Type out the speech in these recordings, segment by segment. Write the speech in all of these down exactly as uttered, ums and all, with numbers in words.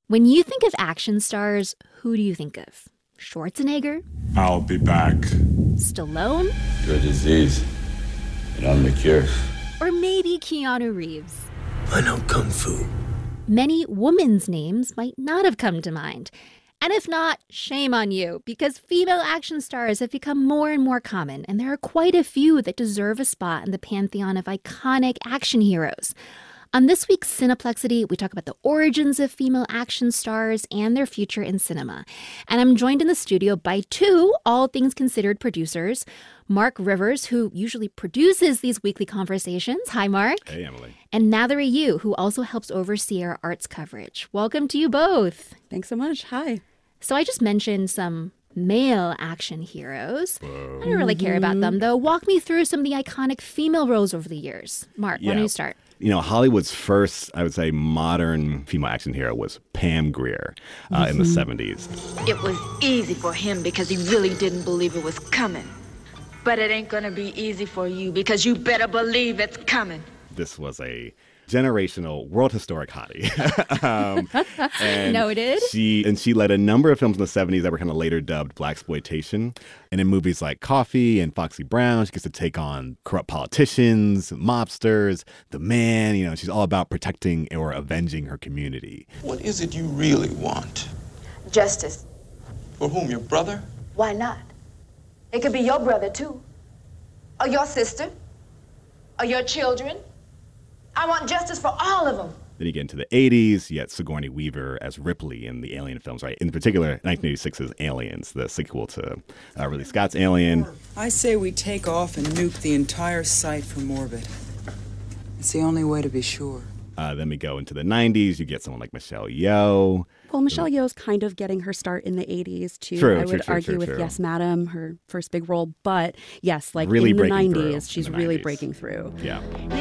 When you think of action stars, who do you think of? Schwarzenegger? I'll be back. Stallone? You're a disease, and I'm the cure. Or maybe Keanu Reeves? I know Kung Fu. Many women's names might not have come to mind. And if not, shame on you, because female action stars have become more and more common, and there are quite a few that deserve a spot in the pantheon of iconic action heroes. On this week's Cineplexity, we talk about the origins of female action stars and their future in cinema. And I'm joined in the studio by two All Things Considered producers, Mark Rivers, who usually produces these weekly conversations. Hi, Mark. Hey, Emily. And Nathari Yu, who also helps oversee our arts coverage. Welcome to you both. Thanks so much. Hi. So I just mentioned some male action heroes. Whoa. I don't really care about them, though. Walk me through some of the iconic female roles over the years. Mark, yeah. why don't you start? You know, Hollywood's first, I would say, modern female action hero was Pam Grier uh, mm-hmm. in the seventies. It was easy for him because he really didn't believe it was coming. But it ain't gonna be easy for you because you better believe it's coming. This was a generational, world historic hottie. um, and Noted. She and she led a number of films in the seventies that were kind of later dubbed blaxploitation. And in movies like Coffy and Foxy Brown, she gets to take on corrupt politicians, mobsters, the man. You know, she's all about protecting or avenging her community. What is it you really want? Justice. For whom? Your brother? Why not? It could be your brother, too. Or your sister. Or your children. I want justice for all of them. Then you get into the eighties, you get Sigourney Weaver as Ripley in the Alien films, right? In particular, nineteen eighty-six's Aliens, the sequel to uh, Ridley Scott's Alien. I say we take off and nuke the entire site from orbit. It's the only way to be sure. Uh, then we go into the nineties, you get someone like Michelle Yeoh. Well, Michelle Yeoh's kind of getting her start in the eighties, too. True, I true, would true, argue true, with true. Yes, Madam, her first big role. But yes, like really in the breaking through nineties, she's in the really nineties. breaking through. Yeah.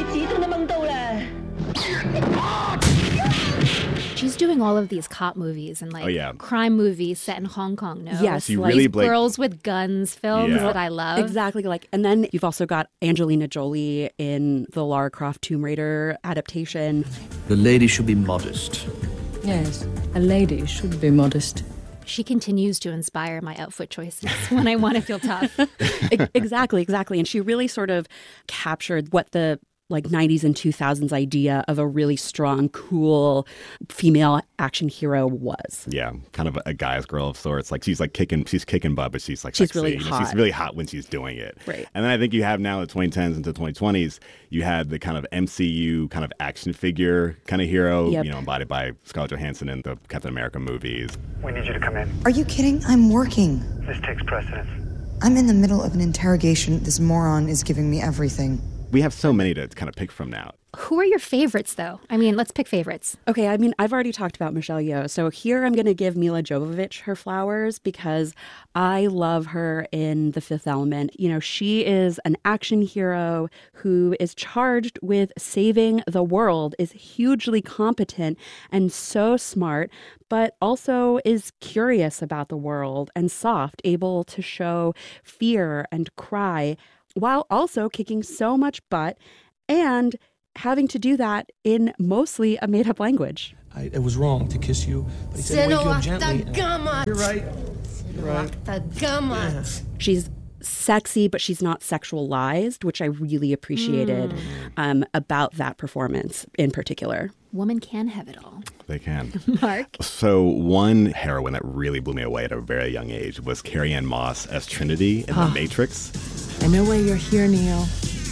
She's doing all of these cop movies and like oh, yeah. crime movies set in Hong Kong, no? Yes. She like really break- girls with guns films Yeah. that I love. Exactly. Like, and then you've also got Angelina Jolie in the Lara Croft Tomb Raider adaptation. The lady should be modest. Yes, a lady should be modest. She continues to inspire my outfit choices when I want to feel tough. Exactly, exactly. And she really sort of captured what the like nineties and two thousands idea of a really strong, cool female action hero was. Yeah, kind of a, a guy's girl of sorts. Like she's like kicking, she's kicking butt, but she's like she's sexy. really You know, hot. she's really hot when she's doing it. Right. And then I think you have now the twenty tens into twenty twenties, you had the kind of M C U kind of action figure kind of hero, Yep. you know, embodied by Scarlett Johansson in the Captain America movies. We need you to come in. Are you kidding? I'm working. This takes precedence. I'm in the middle of an interrogation. This moron is giving me everything. We have so many to kind of pick from now. Who are your favorites, though? I mean, let's pick favorites. Okay, I mean, I've already talked about Michelle Yeoh. So here I'm going to give Mila Jovovich her flowers because I love her in The Fifth Element. You know, she is an action hero who is charged with saving the world, is hugely competent and so smart, but also is curious about the world and soft, able to show fear and cry while also kicking so much butt and having to do that in mostly a made-up language. I, it was wrong to kiss you, but he said wake you up gently. And... You're right. You're right. Yeah. She's sexy, but she's not sexualized, which I really appreciated mm. um, about that performance in particular. Woman can have it all. They can. Mark? So one heroine that really blew me away at a very young age was Carrie-Anne Moss as Trinity in Oh. The Matrix. I know why you're here, Neil.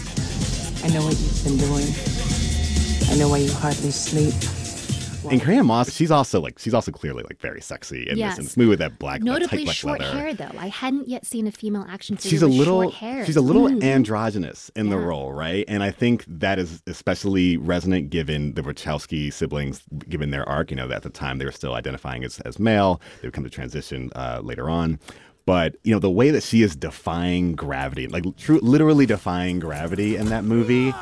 I know what you've been doing. I know why you hardly sleep. And Carrie-Anne Moss, she's also like she's also clearly like very sexy in Yes. this, in this movie with that black, that tight Notably black short leather. hair, though. I hadn't yet seen a female action figure She's a with little, short hair. she's a little Mm. androgynous in the Yeah. role, right? And I think that is especially resonant given the Wachowski siblings, given their arc. You know, at the time they were still identifying as, as male. They would come to transition uh, later on. But, you know, the way that she is defying gravity, like true, literally defying gravity in that movie,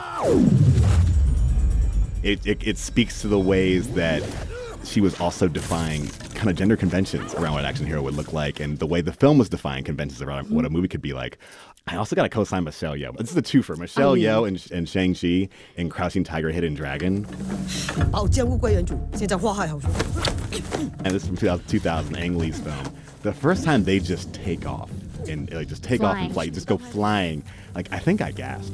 it, it, it speaks to the ways that she was also defying kind of gender conventions around what an action hero would look like and the way the film was defying conventions around what a movie could be like. I also got to co-sign Michelle Yeoh. This is a twofer. Michelle I mean, Yeoh and, and Shang-Chi in Crouching Tiger, Hidden Dragon. and this is from two thousand, Ang Lee's film. The first time they just take off and like just take flying. off and fly, just go flying. Like I think I gasped.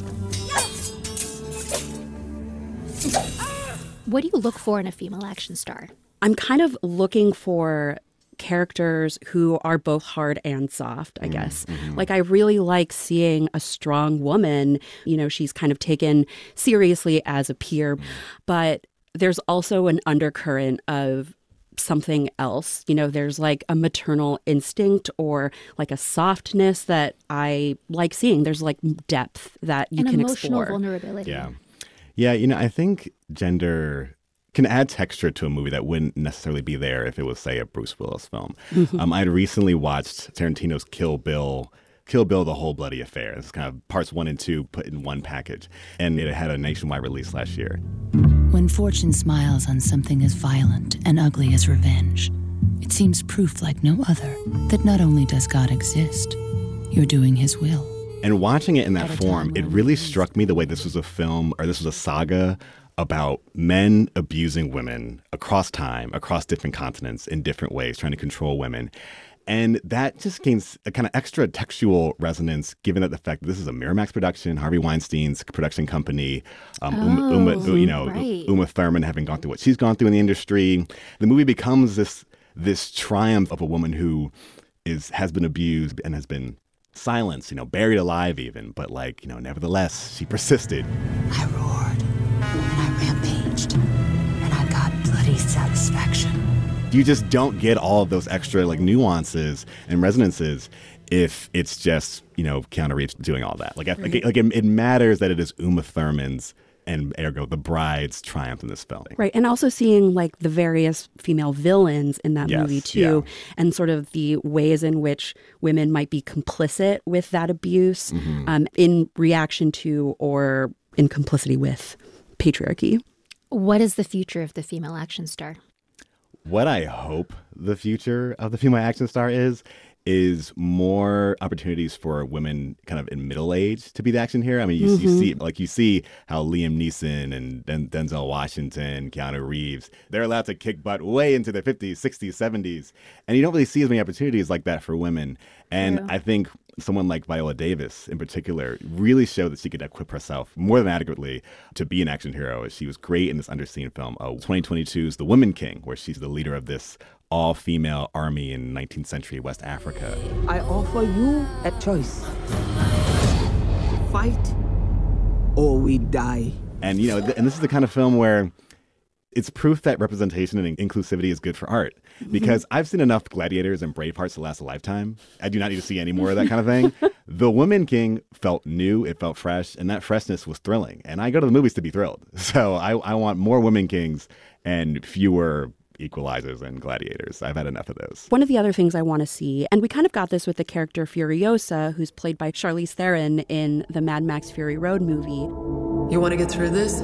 What do you look for in a female action star? I'm kind of looking for characters who are both hard and soft, I guess. Mm-hmm. Like, I really like seeing a strong woman. You know, she's kind of taken seriously as a peer, but there's also an undercurrent of something else. You know, there's like a maternal instinct or like a softness that I like seeing. There's like depth that you and can emotional explore. Vulnerability. Yeah. Yeah, you know, I think gender can add texture to a movie that wouldn't necessarily be there if it was, say, a Bruce Willis film. Mm-hmm. Um, I'd recently watched Tarantino's Kill Bill, Kill Bill, The Whole Bloody Affair. It's kind of parts one and two put in one package. And it had a nationwide release last year. When fortune smiles on something as violent and ugly as revenge, it seems proof like no other that not only does God exist, you're doing his will. And watching it in that form, it really struck me the way this was a film, or this was a saga about men abusing women across time, across different continents, in different ways, trying to control women. And that just gains a kind of extra textual resonance, given that the fact that this is a Miramax production, Harvey Weinstein's production company, um, oh, Uma, Uma, you know, right. Uma Thurman having gone through what she's gone through in the industry. The movie becomes this this triumph of a woman who is has been abused and has been silenced, you know, buried alive even, but like, you know, nevertheless, she persisted. I roared, and I rampaged, and I got bloody satisfaction. You just don't get all of those extra like nuances and resonances if it's just, you know, Keanu Reeves doing all that. Like, I, like, like it, it matters that it is Uma Thurman's and ergo the bride's triumph in this film. Right. And also seeing like the various female villains in that yes, movie too, yeah. and sort of the ways in which women might be complicit with that abuse mm-hmm. um, in reaction to or in complicity with patriarchy. What is the future of the female action star? What I hope the future of the female action star is, is more opportunities for women kind of in middle age to be the action hero. I mean, you, mm-hmm. you see, like you see how Liam Neeson and Den- Denzel Washington, Keanu Reeves, they're allowed to kick butt way into their fifties, sixties, seventies. And you don't really see as many opportunities like that for women. And yeah. I think someone like Viola Davis in particular really showed that she could equip herself more than adequately to be an action hero. She was great in this underseen film, uh, twenty twenty-two's The Woman King, where she's the leader of this all-female army in nineteenth century West Africa. I offer you a choice. Fight or we die. And, you know, th- and this is the kind of film where it's proof that representation and inclusivity is good for art. Because mm-hmm. I've seen enough Gladiators and Bravehearts to last a lifetime. I do not need to see any more of that kind of thing. The Woman King felt new, it felt fresh, and that freshness was thrilling. And I go to the movies to be thrilled. So I, I want more Women Kings and fewer Equalizers and Gladiators. I've had enough of those. One of the other things I want to see, and we kind of got this with the character Furiosa, who's played by Charlize Theron in the Mad Max Fury Road movie. You want to get through this?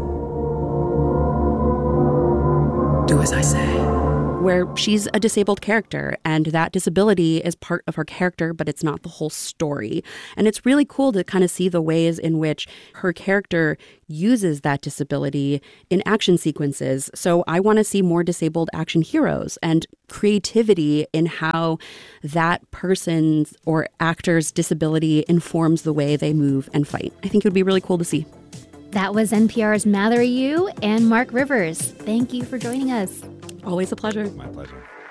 Do as I say. Where she's a disabled character, and that disability is part of her character, but it's not the whole story. And it's really cool to kind of see the ways in which her character uses that disability in action sequences. So I want to see more disabled action heroes and creativity in how that person's or actor's disability informs the way they move and fight. I think it would be really cool to see. That was N P R's Mallory Yu and Mark Rivers. Thank you for joining us. Always a pleasure. My pleasure.